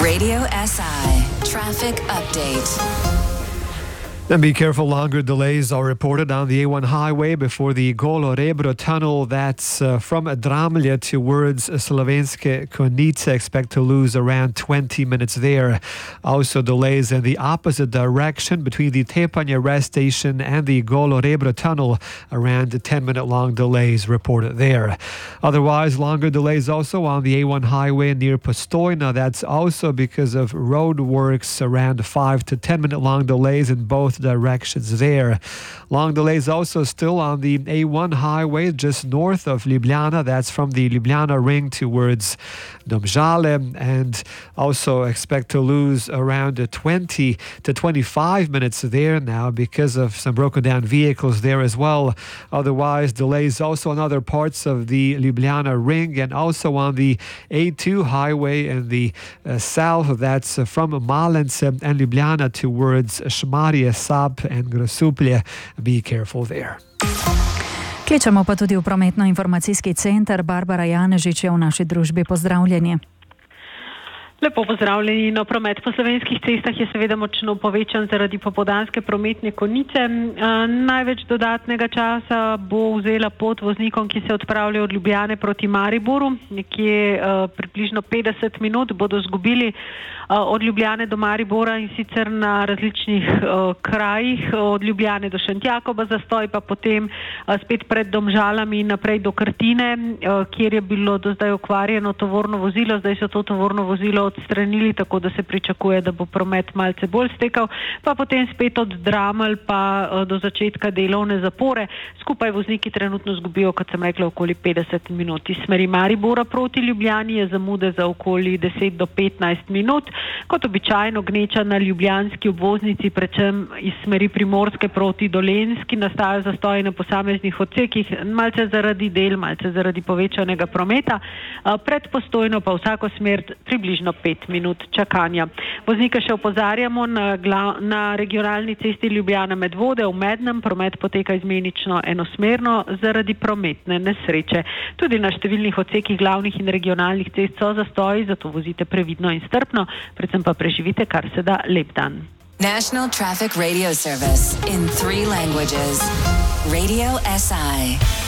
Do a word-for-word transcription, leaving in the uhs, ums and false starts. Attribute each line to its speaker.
Speaker 1: Radio S I Traffic Update.
Speaker 2: And be careful, longer delays are reported on the A one highway before the Golo Rebro tunnel. That's uh, from Dramlje towards Slovenske Konjice. Expect to lose around twenty minutes there. Also delays in the opposite direction between the Tepanje rest station and the Golo Rebro tunnel. Around ten minute long delays reported there. Otherwise, longer delays also on the A one highway near Postojna. That's also because of road works. Around five to ten minute long delays in both directions there. Long delays also still on the A one highway just north of Ljubljana. That's from the Ljubljana ring towards Domžale, and also expect to lose around twenty to twenty-five minutes there now because of some broken down vehicles there as well. Otherwise, delays also on other parts of the Ljubljana ring and also on the A two highway in the uh, south. That's uh, from Malence and Ljubljana towards Šmarje, Sab and Grosuplje. Be careful there.
Speaker 3: Kličemo pa tudi v prometno-informacijski center. Barbara Janežič je v naši družbi. Pozdravljeni.
Speaker 4: Lepo pozdravljeni. No, promet po slovenskih cestah je seveda močno povečan zaradi popoldanske prometne konice. E, največ dodatnega časa bo vzela pot voznikom, ki se odpravljajo od Ljubljane proti Mariboru. Nekje e, približno petdeset minut bodo zgubili e, od Ljubljane do Maribora, in sicer na različnih e, krajih. Od Ljubljane do Šentjakoba zastoj, pa potem e, spet pred Domžalami naprej do Krtine, e, kjer je bilo do zdaj okvarjeno tovorno vozilo. Zdaj so to tovorno vozilo odstranili, tako da se pričakuje, da bo promet malce bolj stekal, pa potem spet od Dramelj pa do začetka delovne zapore. Skupaj vozniki trenutno zgubijo, kot sem rekla, okoli petdeset minut. Iz smeri Maribora proti Ljubljani je zamude za okoli deset do petnajst minut. Kot običajno gneča na ljubljanski obvoznici, predvsem iz smeri Primorske proti Dolenjski, nastajajo zastoji na posameznih odsekih, malce zaradi del, malce zaradi povečanega prometa. Pred Postojno pa vsako smer približno pet minut čakanja. Voznike še opozarjamo na, glav, na regionalni cesti Ljubljana Medvode. V Mednem promet poteka izmenično enosmerno zaradi prometne nesreče. Tudi na številnih odsekih glavnih in regionalnih cest so zastoji, zato vozite previdno in strpno, predvsem pa preživite kar se da lep dan.
Speaker 1: National Traffic Radio Service in three languages. Radio S I.